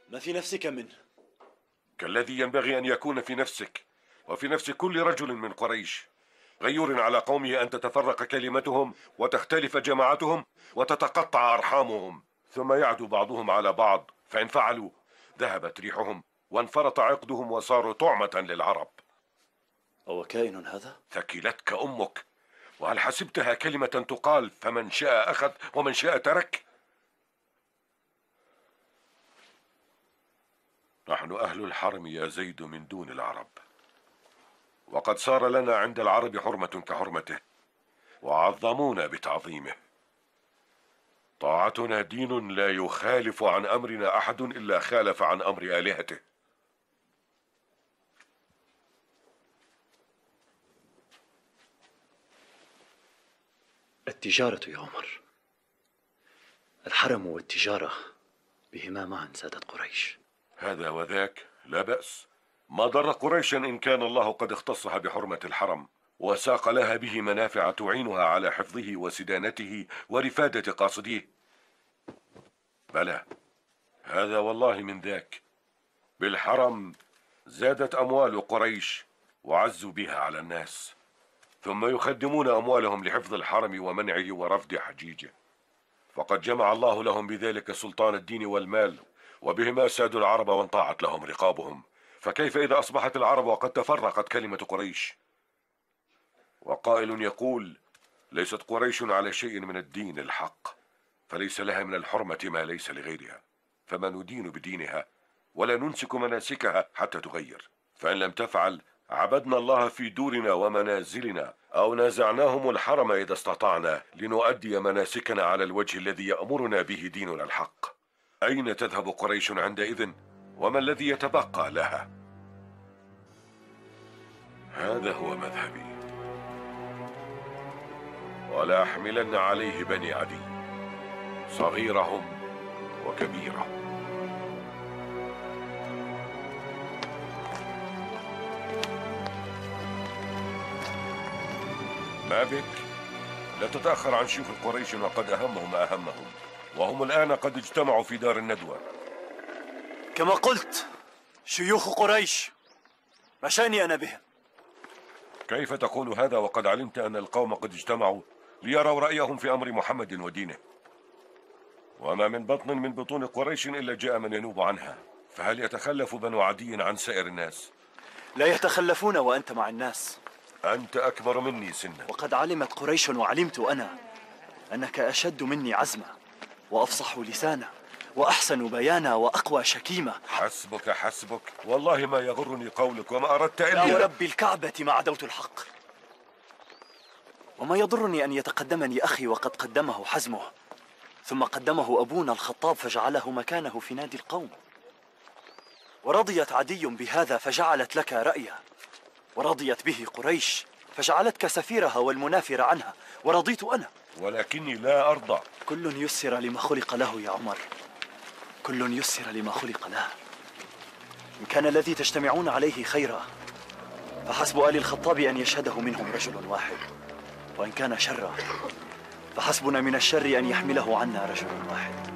ما في نفسك منه؟ كالذي ينبغي أن يكون في نفسك وفي نفس كل رجل من قريش، غيور على قومه أن تتفرق كلمتهم وتختلف جماعتهم وتتقطع أرحامهم، ثم يعدو بعضهم على بعض، فإن فعلوا ذهبت ريحهم وانفرط عقدهم وصاروا طعمة للعرب. أو كائن هذا؟ ثكلتك أمك، وهل حسبتها كلمة تقال فمن شاء أخذ ومن شاء ترك؟ نحن أهل الحرم يا زيد من دون العرب، وقد صار لنا عند العرب حرمة كحرمته، وعظمونا بتعظيمه. طاعتنا دين لا يخالف عن أمرنا أحد إلا خالف عن أمر آلهته. التجارة يا عمر، الحرم والتجارة بهما معا سادت قريش. هذا وذاك لا بأس، ما ضر قريشا إن كان الله قد اختصها بحرمة الحرم وساق لها به منافع تعينها على حفظه وسدانته ورفادة قاصديه. بلى، هذا والله من ذاك. بالحرم زادت أموال قريش وعزوا بها على الناس، ثم يخدمون أموالهم لحفظ الحرم ومنعه ورفض حجيجه، فقد جمع الله لهم بذلك سلطان الدين والمال، وبهما سادوا العرب وانطاعت لهم رقابهم. فكيف إذا أصبحت العرب وقد تفرقت كلمة قريش؟ وقائل يقول: ليست قريش على شيء من الدين الحق، فليس لها من الحرمة ما ليس لغيرها، فما ندين بدينها ولا ننسك مناسكها حتى تغير. فإن لم تفعل عبدنا الله في دورنا ومنازلنا، أو نازعناهم الحرم إذا استطعنا لنؤدي مناسكنا على الوجه الذي يأمرنا به ديننا الحق. أين تذهب قريش عندئذ؟ وما الذي يتبقى لها؟ هذا هو مذهبي، ولا أحملن عليه بني عدي، صغيرهم وكبيرهم. ما بك؟ لا تتأخر عن شيوخ قريش، وقد أهمهم ما أهمهم، وهم الآن قد اجتمعوا في دار الندوة. كما قلت، شيوخ قريش، ما شأني أنا بهم؟ كيف تقول هذا وقد علمت أن القوم قد اجتمعوا ليروا رأيهم في أمر محمد ودينه؟ وما من بطن من بطون قريش إلا جاء من ينوب عنها، فهل يتخلف بنو عدي عن سائر الناس؟ لا يتخلفون وأنت مع الناس. أنت أكبر مني سنا، وقد علمت قريش وعلمت أنا أنك أشد مني عزما وأفصح لسانا وأحسن بيانا وأقوى شكيمة. حسبك حسبك، والله ما يغرني قولك وما أردت إلا لا ورب الكعبة ما عدوت الحق. وما يضرني أن يتقدمني أخي وقد قدمه حزمه، ثم قدمه أبونا الخطاب فجعله مكانه في نادي القوم. ورضيت عدي بهذا فجعلت لك رأيا، ورضيت به قريش فجعلتك سفيرها والمنافر عنها، ورضيت أنا. ولكني لا أرضى. كل يسر لما خلق له يا عمر، كل يسر لما خلق له. إن كان الذي تجتمعون عليه خيرا فحسب آل الخطاب أن يشهده منهم رجل واحد، وإن كان شرا فحسبنا من الشر أن يحمله عنا رجل واحد.